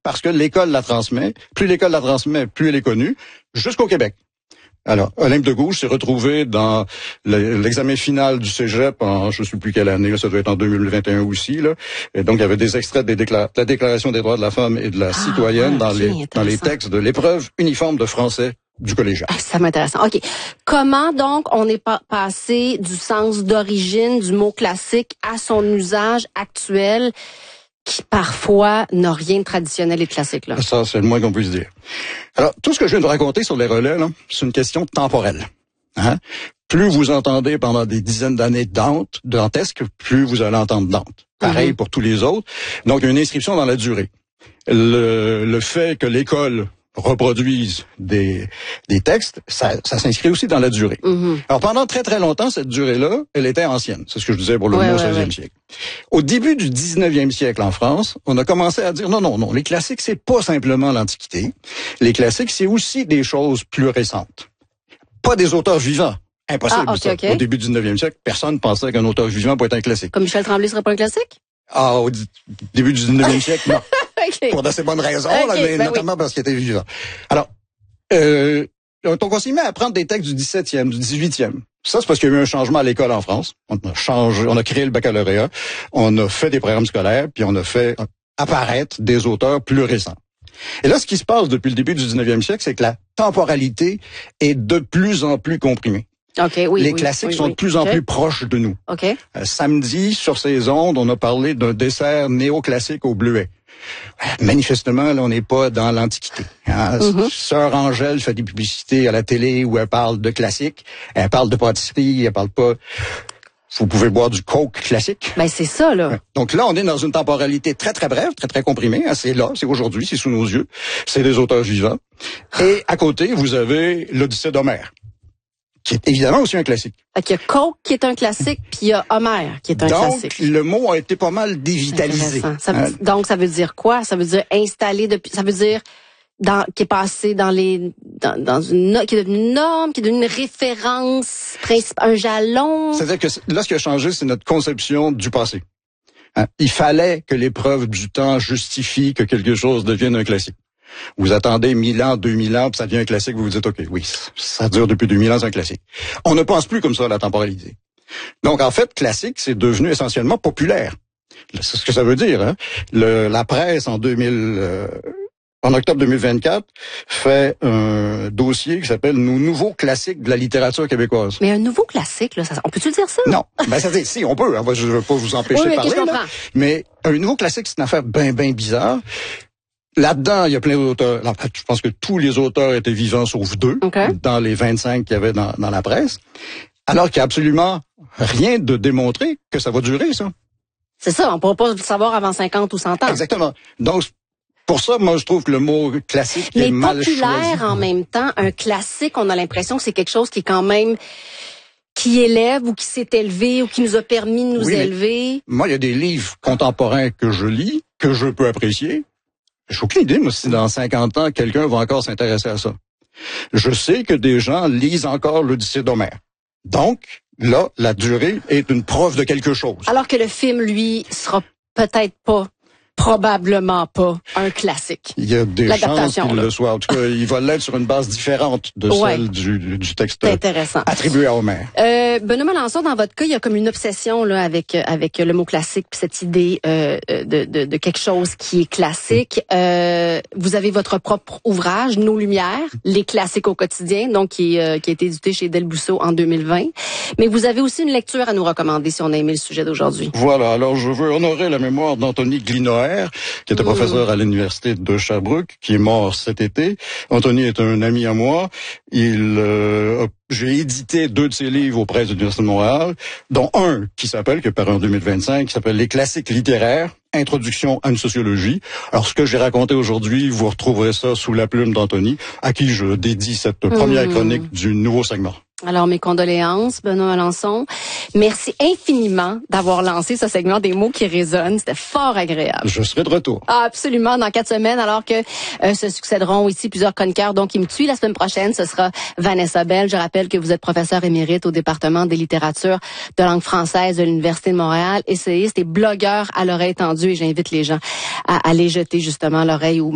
parce que l'école la transmet. Plus l'école la transmet, plus elle est connue, jusqu'au Québec. Alors, Olympe de Gouges s'est retrouvé dans l'examen final du cégep en, je ne sais plus quelle année, là, ça doit être en 2021 aussi, là. Et donc, il y avait des extraits de la Déclaration des droits de la femme et de la citoyenne dans les textes de l'épreuve uniforme de français du collégial. Ça m'intéresse. OK. Comment, donc, on est passé du sens d'origine du mot classique à son usage actuel qui, parfois, n'a rien de traditionnel et de classique, là? Ça, c'est le moins qu'on puisse dire. Alors, tout ce que je viens de raconter sur les relais, là, c'est une question temporelle. Hein? Plus vous entendez pendant des dizaines d'années dantesques, plus vous allez entendre Dante. Pareil pour tous les autres. Donc, il y a une inscription dans la durée. Le fait que l'école reproduise des textes, ça s'inscrit aussi dans la durée. Alors, pendant très, très longtemps, cette durée-là, elle était ancienne. C'est ce que je disais pour le mot 16e siècle. Au début du 19e siècle en France, on a commencé à dire non, les classiques, c'est pas simplement l'Antiquité. Les classiques, c'est aussi des choses plus récentes. Pas des auteurs vivants. Impossible, ça. Au début du 19e siècle, personne pensait qu'un auteur vivant pouvait être un classique. Comme Michel Tremblay serait pas un classique? Au début du 19e siècle, non. Pour d'assez bonnes raisons, mais notamment parce qu'il était vivant. Alors, donc on s'y met à prendre des textes du 17e, du 18e. Ça, c'est parce qu'il y a eu un changement à l'école en France. On a créé le baccalauréat, on a fait des programmes scolaires, puis on a fait apparaître des auteurs plus récents. Et là, ce qui se passe depuis le début du 19e siècle, c'est que la temporalité est de plus en plus comprimée. Les classiques sont de plus en plus proches de nous. Samedi, sur ces ondes, on a parlé d'un dessert néoclassique au bleuet. Manifestement, là, on n'est pas dans l'Antiquité. Hein? Sœur Angèle fait des publicités à la télé où elle parle de classique. Elle parle de pâtisserie, elle parle pas... Vous pouvez boire du Coke classique. Ben, c'est ça, là. Donc là, on est dans une temporalité très, très brève, très, très comprimée. Hein? C'est là, c'est aujourd'hui, c'est sous nos yeux. C'est des auteurs vivants. Et à côté, vous avez l'Odyssée d'Homère, qui est évidemment aussi un classique. Fait qu'il y a Coke qui est un classique, puis il y a Homère qui est un classique. Donc, le mot a été pas mal dévitalisé. Donc, ça veut dire quoi? Ça veut dire installé depuis... Ça veut dire... qui est passé qui est devenu une norme, qui est devenu une référence, un jalon. C'est-à-dire que là, ce qui a changé, c'est notre conception du passé. Hein? Il fallait que l'épreuve du temps justifie que quelque chose devienne un classique. Vous attendez 1000 ans, 2000 ans, puis ça devient un classique, vous vous dites, OK, oui, ça dure depuis 2000 ans, c'est un classique. On ne pense plus comme ça à la temporalité. Donc, en fait, classique, c'est devenu essentiellement populaire. C'est ce que ça veut dire. Hein? La presse, en octobre 2024, fait un dossier qui s'appelle « Nos nouveaux classiques de la littérature québécoise ». Mais un nouveau classique, là, on peut-tu dire ça? Non. Ben, ça dit, si, on peut. Je ne veux pas vous empêcher de parler. Là. Mais un nouveau classique, c'est une affaire bien bizarre. Là-dedans, il y a plein d'auteurs. Je pense que tous les auteurs étaient vivants, sauf 2, dans les 25 qu'il y avait dans la presse. Alors qu'il n'y a absolument rien de démontré que ça va durer, ça. C'est ça, on ne pourra pas le savoir avant 50 ou 100 ans. Exactement. Donc, pour ça, moi, je trouve que le mot classique est mal choisi. Mais populaire, en même temps, un classique, on a l'impression que c'est quelque chose qui est quand même... qui élève ou qui s'est élevé ou qui nous a permis de nous élever. Moi, il y a des livres contemporains que je lis, que je peux apprécier. J'ai aucune idée, moi, si dans 50 ans, quelqu'un va encore s'intéresser à ça. Je sais que des gens lisent encore l'Odyssée d'Homère. Donc, là, la durée est une preuve de quelque chose. Alors que le film, lui, sera peut-être pas, probablement pas, un classique. Il y a des chances qu'il le soit. En tout cas, il va l'être sur une base différente de celle du texte attribué à Homère. Benoît Melançon, dans votre cas, il y a comme une obsession là avec le mot classique, puis cette idée de quelque chose qui est classique. Vous avez votre propre ouvrage, Nos Lumières, les classiques au quotidien, donc qui a été édité chez Delbousseau en 2020. Mais vous avez aussi une lecture à nous recommander si on a aimé le sujet d'aujourd'hui. Voilà, alors je veux honorer la mémoire d'Anthony Glinoer, qui était professeur à l'université de Sherbrooke, qui est mort cet été. Anthony est un ami à moi. J'ai édité 2 de ses livres auprès de l'Université de Montréal, dont un qui est paru en 2025, qui s'appelle Les classiques littéraires, Introduction à une sociologie. Alors, ce que j'ai raconté aujourd'hui, vous retrouverez ça sous la plume d'Anthony, à qui je dédie cette première chronique du nouveau segment. Alors, mes condoléances, Benoît Melançon. Merci infiniment d'avoir lancé ce segment des mots qui résonnent. C'était fort agréable. Je serai de retour. Absolument, dans 4 semaines, alors que se succéderont ici plusieurs chroniqueurs. Donc, il me tue la semaine prochaine. Ce sera Vanessa Bell. Je rappelle que vous êtes professeur émérite au département des littératures de langue française de l'Université de Montréal, essayiste et blogueur à l'oreille tendue. Et j'invite les gens à aller jeter justement l'oreille